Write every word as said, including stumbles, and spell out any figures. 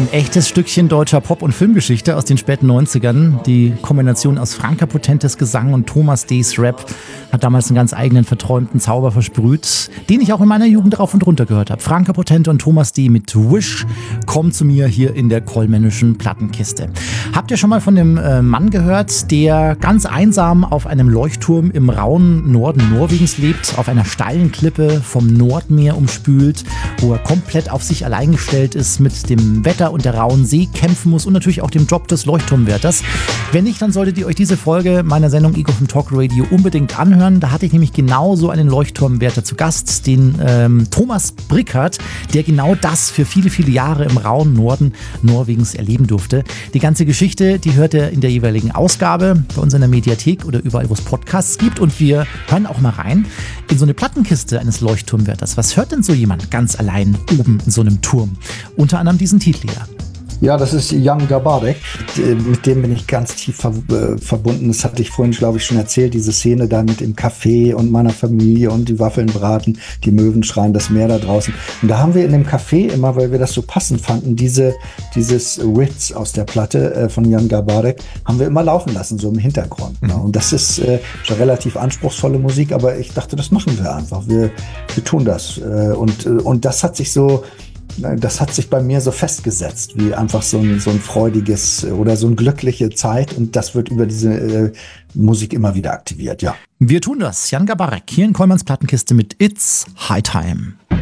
Ein echtes Stückchen deutscher Pop- und Filmgeschichte aus den späten neunzigern. Die Kombination aus Franka Potentes Gesang und Thomas D.'s Rap hat damals einen ganz eigenen, verträumten Zauber versprüht, den ich auch in meiner Jugend rauf und runter gehört habe. Franka Potente und Thomas D. mit Wish kommen zu mir hier in der kollmännischen Plattenkiste. Habt ihr schon mal von dem äh, Mann gehört, der ganz einsam auf einem Leuchtturm im rauen Norden Norwegens lebt, auf einer steilen Klippe vom Nordmeer umspült, wo er komplett auf sich allein gestellt ist, mit dem Wetter und der rauen See kämpfen muss und natürlich auch dem Job des Leuchtturmwärters? Wenn nicht, dann solltet ihr euch diese Folge meiner Sendung Ego vom Talk Radio unbedingt anhören. Da hatte ich nämlich genau so einen Leuchtturmwärter zu Gast, den ähm, Thomas Brickert, der genau das für viele, viele Jahre im rauen Norden Norwegens erleben durfte. Die ganze Geschichte, die hört ihr in der jeweiligen Ausgabe bei uns in der Mediathek oder überall, wo es Podcasts gibt. Und wir hören auch mal rein in so eine Plattenkiste eines Leuchtturmwärters. Was hört denn so jemand ganz allein oben in so einem Turm? Unter anderem diesen Titel hier. Ja, das ist Jan Garbarek. Mit dem bin ich ganz tief ver- äh, verbunden. Das hatte ich vorhin, glaube ich, schon erzählt. Diese Szene da mit dem Café und meiner Familie und die Waffeln braten, die Möwen schreien, das Meer da draußen. Und da haben wir in dem Café immer, weil wir das so passend fanden, diese, dieses Ritz aus der Platte äh, von Jan Garbarek, haben wir immer laufen lassen, so im Hintergrund. Mhm. Ne? Und das ist äh, schon relativ anspruchsvolle Musik, aber ich dachte, das machen wir einfach. Wir, wir tun das. Äh, und, äh, und das hat sich so Das hat sich bei mir so festgesetzt, wie einfach so ein, so ein freudiges oder so eine glückliche Zeit. Und das wird über diese äh, Musik immer wieder aktiviert, ja. Wir tun das. Jan Garbarek hier in Kollmanns Plattenkiste mit It's High Time.